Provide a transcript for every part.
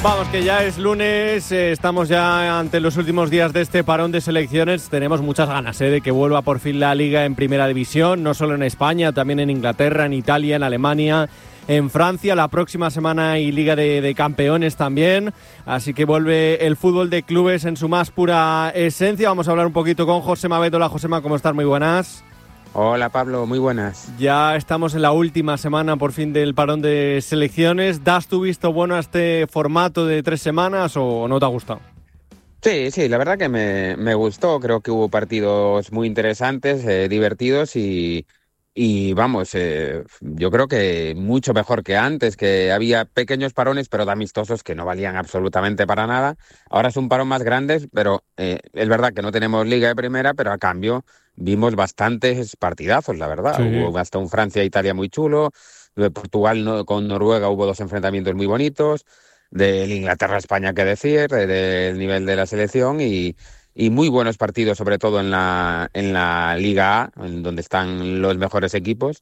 Vamos, que ya es lunes, estamos ya ante los últimos días de este parón de selecciones. Tenemos muchas ganas de que vuelva por fin la Liga en Primera División, no solo en España, también en Inglaterra, en Italia, en Alemania, en Francia. La próxima semana hay Liga de Campeones también, así que vuelve el fútbol de clubes en su más pura esencia. Vamos a hablar un poquito con Josema Beto. Josema, ¿cómo estás? Muy buenas. Hola Pablo, muy buenas. Ya estamos en la última semana por fin del parón de selecciones. ¿Das tu visto bueno a este formato de 3 semanas o no te ha gustado? Sí, la verdad que me gustó. Creo que hubo partidos muy interesantes, divertidos y vamos, yo creo que mucho mejor que antes, que había pequeños parones pero de amistosos que no valían absolutamente para nada. Ahora es un parón más grande, pero es verdad que no tenemos Liga de Primera, pero a cambio vimos bastantes partidazos, la verdad. Sí. Hubo hasta un Francia-Italia muy chulo, de Portugal con Noruega hubo 2 enfrentamientos muy bonitos, del Inglaterra-España, qué decir, del nivel de la selección y muy buenos partidos, sobre todo en la Liga A, en donde están los mejores equipos,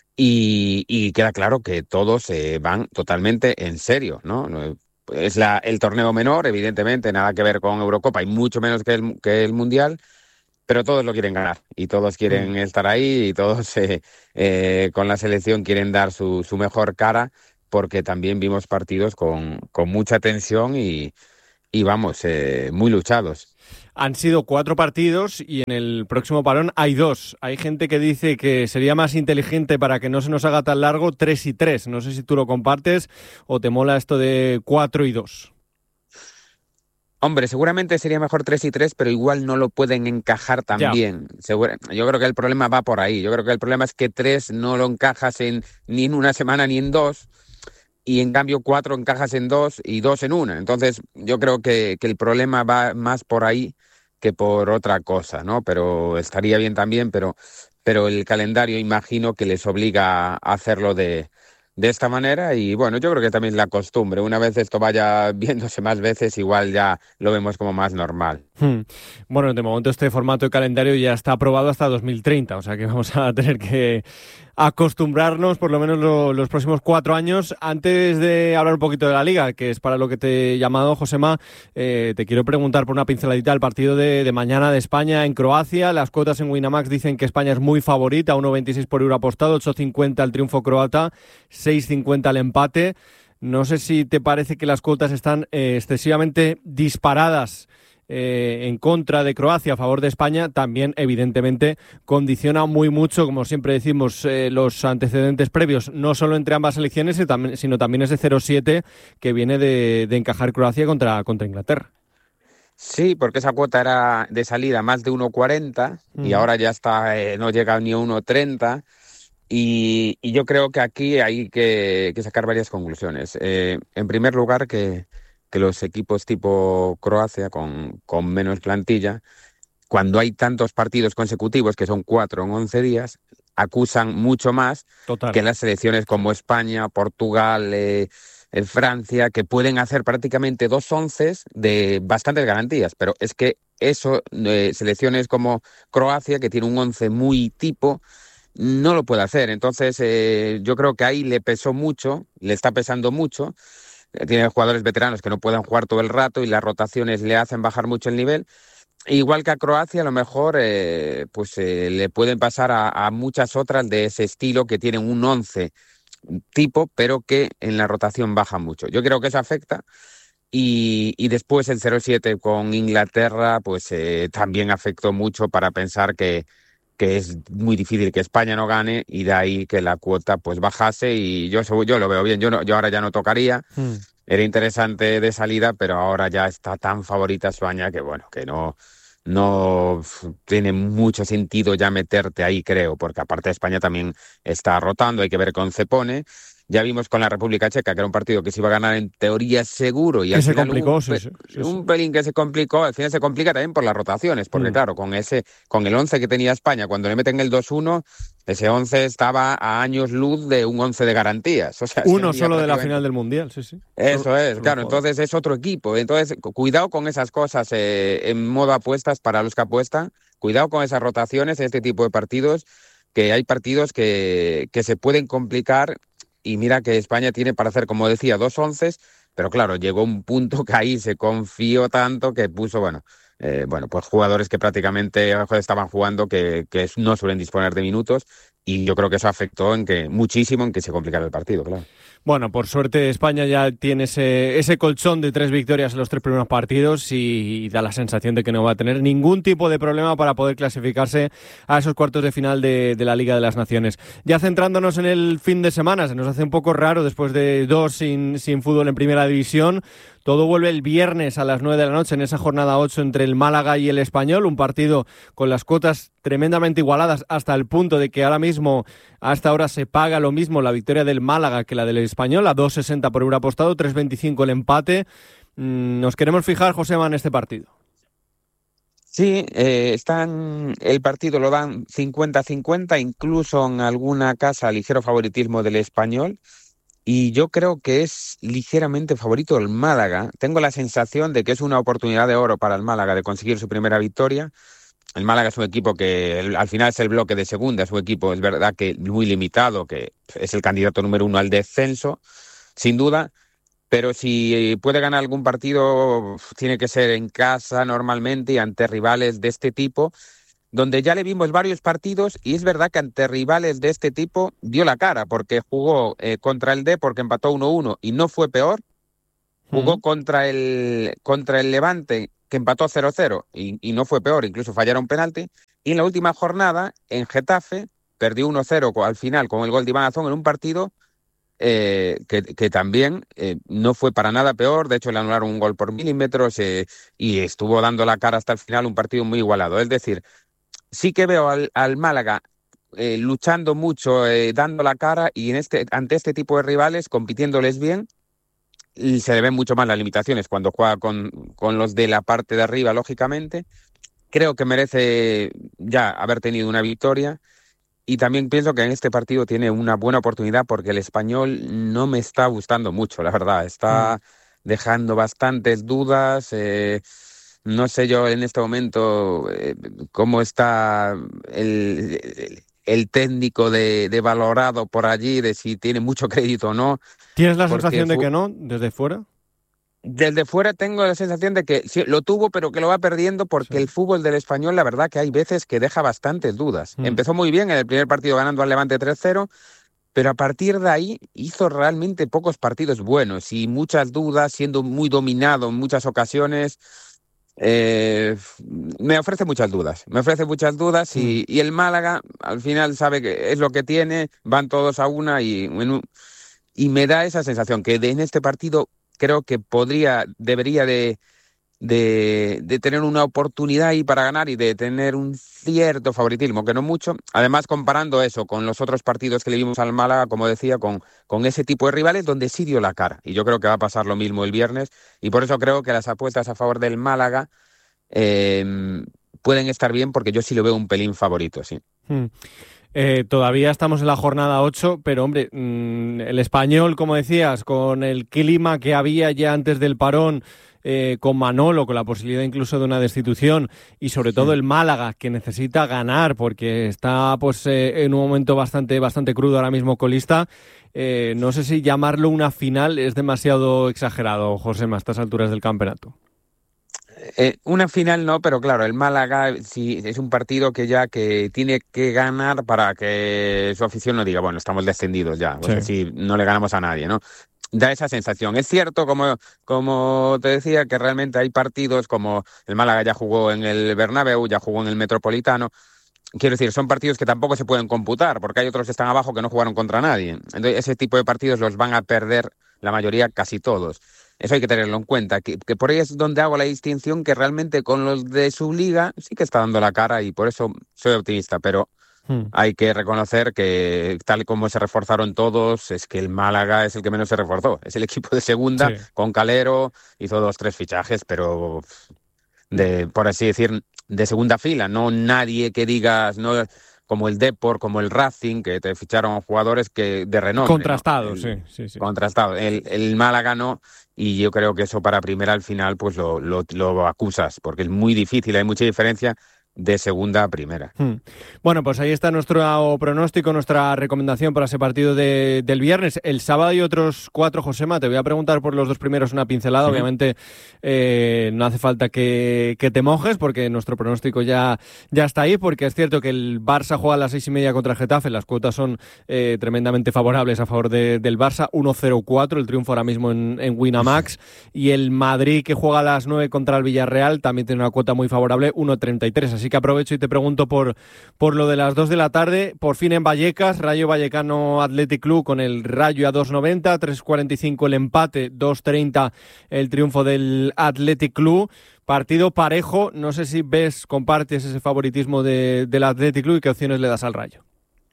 y queda claro que todos van totalmente en serio, ¿no? Es el torneo menor, evidentemente, nada que ver con Eurocopa y mucho menos que el Mundial, pero todos lo quieren ganar y todos quieren estar ahí y todos con la selección quieren dar su mejor cara, porque también vimos partidos con mucha tensión y vamos, muy luchados. Han sido 4 partidos y en el próximo parón hay 2. Hay gente que dice que sería más inteligente para que no se nos haga tan largo 3 y 3. No sé si tú lo compartes o te mola esto de 4 y 2. Hombre, seguramente sería mejor 3 y 3, pero igual no lo pueden encajar tan bien. Yo creo que el problema va por ahí. Yo creo que el problema es que 3 no lo encajas ni en una semana ni en 2, y en cambio 4 encajas en 2 y 2 en 1. Entonces yo creo que el problema va más por ahí que por otra cosa, ¿no? Pero estaría bien también, pero el calendario imagino que les obliga a hacerlo de esta manera y bueno, yo creo que también es la costumbre. Una vez esto vaya viéndose más veces, igual ya lo vemos como más normal. Bueno, de momento este formato de calendario ya está aprobado hasta 2030, o sea que vamos a tener que acostumbrarnos por lo menos los próximos 4 años. Antes de hablar un poquito de la Liga, que es para lo que te he llamado, Josema, te quiero preguntar por una pinceladita del partido de mañana de España en Croacia. Las cuotas en Winamax dicen que España es muy favorita, 1,26 por euro apostado, 8,50 el triunfo croata, 6,50 el empate. No sé si te parece que las cuotas están excesivamente disparadas en contra de Croacia, a favor de España. También, evidentemente, condiciona muy mucho, como siempre decimos, los antecedentes previos, no solo entre ambas selecciones, sino también ese 0-7 que viene de encajar Croacia contra Inglaterra. Sí, porque esa cuota era de salida más de 1,40 y ahora ya está, no llega ni a 1,30. Y yo creo que aquí hay que sacar varias conclusiones. En primer lugar, que los equipos tipo Croacia, con menos plantilla, cuando hay tantos partidos consecutivos, que son 4 en 11 días, acusan mucho más que las selecciones como España, Portugal, Francia, que pueden hacer prácticamente 2 onces de bastantes garantías. Pero es que eso, selecciones como Croacia, que tiene un 11 muy tipo, no lo puede hacer. Entonces yo creo que ahí le pesó mucho, le está pesando mucho. Tiene jugadores veteranos que no pueden jugar todo el rato y las rotaciones le hacen bajar mucho el nivel. Igual que a Croacia, a lo mejor le pueden pasar a muchas otras de ese estilo, que tienen un 11 tipo, pero que en la rotación baja mucho. Yo creo que eso afecta. Y después el 0-7 con Inglaterra, pues también afectó mucho para pensar que es muy difícil que España no gane, y de ahí que la cuota pues bajase, y yo lo veo bien. Yo ahora ya no tocaría. Era interesante de salida, pero ahora ya está tan favorita España que bueno, que no tiene mucho sentido ya meterte ahí, creo, porque aparte España también está rotando, hay que ver cómo se pone. Ya vimos con la República Checa, que era un partido que se iba a ganar en teoría seguro, y que al se final complicó, un pelín que se complicó. Al final se complica también por las rotaciones, porque claro, con el 11 que tenía España, cuando le meten el 2-1, ese 11 estaba a años luz de un 11 de garantías. O sea, uno solo de la final del Mundial, sí. Eso es, claro, entonces es otro equipo. Entonces, cuidado con esas cosas en modo apuestas para los que apuestan. Cuidado con esas rotaciones en este tipo de partidos, que hay partidos que se pueden complicar. Y mira que España tiene para hacer, como decía, 2 onces, pero claro, llegó un punto que ahí se confió tanto que puso, pues jugadores que prácticamente estaban jugando que no suelen disponer de minutos, y yo creo que eso afectó muchísimo en que se complicara el partido, claro. Bueno, por suerte España ya tiene ese colchón de 3 victorias en los 3 primeros partidos y da la sensación de que no va a tener ningún tipo de problema para poder clasificarse a esos cuartos de final de la Liga de las Naciones. Ya centrándonos en el fin de semana, se nos hace un poco raro después de 2 sin fútbol en Primera División. Todo vuelve el viernes a las 9 de la noche en esa jornada 8 entre el Málaga y el Español, un partido con las cuotas tremendamente igualadas hasta el punto de que ahora mismo, a esta hora, se paga lo mismo la victoria del Málaga que la del Español, a 2,60 por euro apostado, 3,25 el empate. Nos queremos fijar, Josema, en este partido. Sí, el partido lo dan 50-50, incluso en alguna casa ligero favoritismo del Español. Y yo creo que es ligeramente favorito el Málaga. Tengo la sensación de que es una oportunidad de oro para el Málaga de conseguir su primera victoria. El Málaga es un equipo que al final es el bloque de segunda, es un equipo, es verdad, que muy limitado, que es el candidato número 1 al descenso, sin duda. Pero si puede ganar algún partido, tiene que ser en casa normalmente y ante rivales de este tipo, donde ya le vimos varios partidos, y es verdad que ante rivales de este tipo dio la cara, porque jugó contra el Depor, que empató 1-1 y no fue peor, jugó contra el Levante, que empató 0-0 y no fue peor, incluso fallaron penalti, y en la última jornada, en Getafe, perdió 1-0 al final con el gol de Iván Azón en un partido que también no fue para nada peor. De hecho le anularon un gol por milímetros y estuvo dando la cara hasta el final, un partido muy igualado. Es decir, sí que veo al Málaga luchando mucho, dando la cara, y ante este tipo de rivales, compitiéndoles bien, y se le ven mucho más las limitaciones cuando juega con los de la parte de arriba, lógicamente. Creo que merece ya haber tenido una victoria. Y también pienso que en este partido tiene una buena oportunidad, porque el Español no me está gustando mucho, la verdad. Está dejando bastantes dudas. No sé yo en este momento cómo está el técnico de valorado por allí, de si tiene mucho crédito o no. ¿Tienes la sensación de que no, desde fuera? Desde fuera tengo la sensación de que sí, lo tuvo, pero que lo va perdiendo, porque el fútbol del Español, la verdad que hay veces que deja bastantes dudas. Empezó muy bien en el primer partido ganando al Levante 3-0, pero a partir de ahí hizo realmente pocos partidos buenos y muchas dudas, siendo muy dominado en muchas ocasiones. Me ofrece muchas dudas, y el Málaga al final sabe que es lo que tiene, van todos a una, y me da esa sensación que en este partido creo que debería de tener una oportunidad ahí para ganar y de tener un cierto favoritismo, que no mucho. Además, comparando eso con los otros partidos que le vimos al Málaga, como decía, con ese tipo de rivales donde sí dio la cara. Y yo creo que va a pasar lo mismo el viernes, y por eso creo que las apuestas a favor del Málaga pueden estar bien, porque yo sí lo veo un pelín favorito, sí. Todavía estamos en la jornada 8, pero hombre, el Español, como decías, con el clima que había ya antes del parón, con Manolo, con la posibilidad incluso de una destitución, y sobre todo el Málaga, que necesita ganar porque está pues en un momento bastante crudo ahora mismo colista. No sé si llamarlo una final es demasiado exagerado, Josema, a estas alturas del campeonato. Una final no, pero claro, el Málaga sí es un partido que tiene que ganar para que su afición no diga, bueno, estamos descendidos ya, o sea, si no le ganamos a nadie, ¿no? Da esa sensación. Es cierto, como te decía, que realmente hay partidos como el Málaga ya jugó en el Bernabéu, ya jugó en el Metropolitano. Quiero decir, son partidos que tampoco se pueden computar, porque hay otros que están abajo que no jugaron contra nadie. Entonces, ese tipo de partidos los van a perder la mayoría, casi todos. Eso hay que tenerlo en cuenta, que por ahí es donde hago la distinción, que realmente con los de su liga sí que está dando la cara, y por eso soy optimista, pero hay que reconocer que tal como se reforzaron todos, es que el Málaga es el que menos se reforzó. Es el equipo de segunda, con Calero, hizo 2-3 fichajes, pero por así decir, de segunda fila, no nadie que digas, no como el Depor, como el Racing, que te ficharon jugadores que de renombre. Contrastados, ¿no? Sí. Contrastados. El Málaga no, y yo creo que eso para primera al final pues lo acusas, porque es muy difícil, hay mucha diferencia de segunda a primera. Bueno, pues ahí está nuestro pronóstico, nuestra recomendación para ese partido del viernes. El sábado hay otros 4, Josema. Te voy a preguntar por los 2 primeros una pincelada. Sí. Obviamente no hace falta que te mojes porque nuestro pronóstico ya está ahí, porque es cierto que el Barça juega a las 6:30 contra el Getafe. Las cuotas son tremendamente favorables a favor del Barça. 1.04 el triunfo ahora mismo en Winamax. Y el Madrid, que juega a las 9 contra el Villarreal, también tiene una cuota muy favorable, 1.33. Así que aprovecho y te pregunto por lo de las 2 de la tarde. Por fin en Vallecas, Rayo Vallecano Athletic Club con el Rayo a 2.90, 3.45 el empate, 2.30 el triunfo del Athletic Club. Partido parejo, no sé si compartes ese favoritismo del Athletic Club y qué opciones le das al Rayo.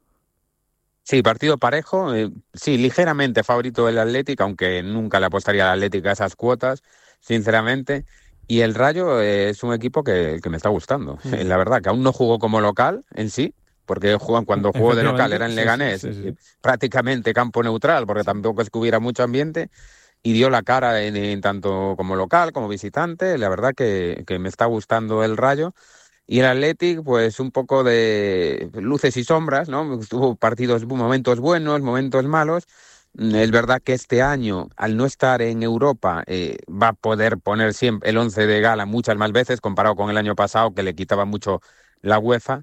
Sí, partido parejo, sí, ligeramente favorito del Athletic, aunque nunca le apostaría al Athletic a esas cuotas, sinceramente. Y el Rayo es un equipo que me está gustando. La verdad, que aún no jugó como local en sí, porque cuando jugó de local era en Leganés, sí. Prácticamente campo neutral, porque tampoco es que hubiera mucho ambiente, y dio la cara en tanto como local, como visitante. La verdad que me está gustando el Rayo. Y el Athletic, pues un poco de luces y sombras, ¿no? Tuvo momentos buenos, momentos malos. Es verdad que este año, al no estar en Europa, va a poder poner siempre el 11 de gala muchas más veces, comparado con el año pasado, que le quitaba mucho la UEFA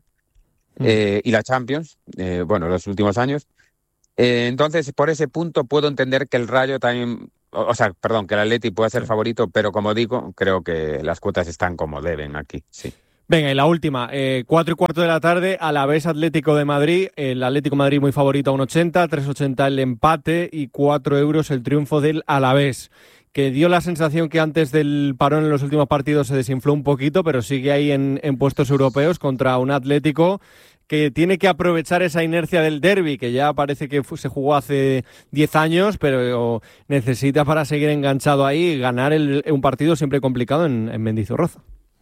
y la Champions, los últimos años. Entonces, por ese punto, puedo entender que el Rayo también, que el Athletic pueda ser favorito, pero como digo, creo que las cuotas están como deben aquí, sí. Venga, y la última, 4:15 de la tarde, Alavés Atlético de Madrid, el Atlético de Madrid muy favorito a 1.80, 3.80 el empate y 4 euros el triunfo del Alavés, que dio la sensación que antes del parón en los últimos partidos se desinfló un poquito, pero sigue ahí en puestos europeos contra un Atlético que tiene que aprovechar esa inercia del derbi, que ya parece que se jugó hace 10 años, pero necesita para seguir enganchado ahí ganar un partido siempre complicado en Mendizorroza.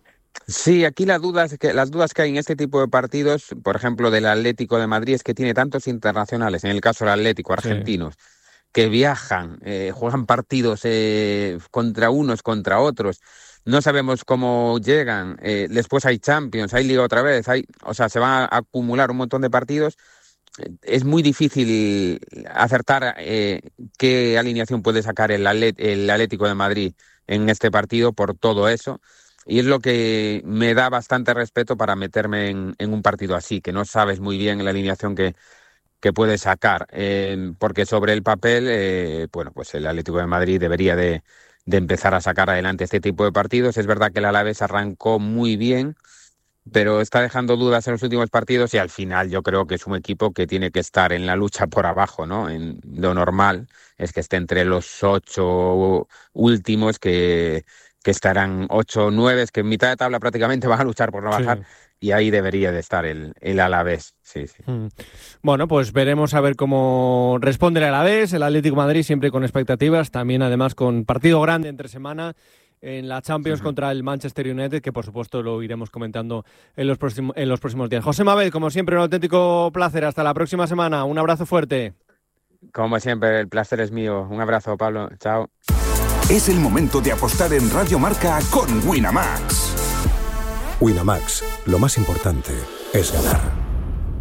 Sí, aquí las dudas que hay en este tipo de partidos, por ejemplo, del Atlético de Madrid, es que tiene tantos internacionales, en el caso del Atlético, argentinos, que viajan, juegan partidos contra unos, contra otros. No sabemos cómo llegan. Después hay Champions, hay Liga otra vez, se van a acumular un montón de partidos. Es muy difícil acertar qué alineación puede sacar el Atlético de Madrid en este partido por todo eso. Y es lo que me da bastante respeto para meterme en un partido así, que no sabes muy bien la alineación que puede sacar, porque sobre el papel, pues el Atlético de Madrid debería de empezar a sacar adelante este tipo de partidos. Es verdad que el Alavés arrancó muy bien, pero está dejando dudas en los últimos partidos y al final yo creo que es un equipo que tiene que estar en la lucha por abajo, ¿no? En lo normal es que esté entre los 8 últimos que estarán 8 o 9, que en mitad de tabla prácticamente van a luchar por no bajar, y ahí debería de estar el Alavés. Sí. Bueno, pues veremos a ver cómo responde el Alavés, el Atlético de Madrid siempre con expectativas, también además con partido grande entre semana en la Champions contra el Manchester United, que por supuesto lo iremos comentando en los próximos días. José Mabel, como siempre, un auténtico placer. Hasta la próxima semana. Un abrazo fuerte. Como siempre, el placer es mío. Un abrazo, Pablo. Chao. Es el momento de apostar en Radio Marca con Winamax. Winamax, lo más importante es ganar.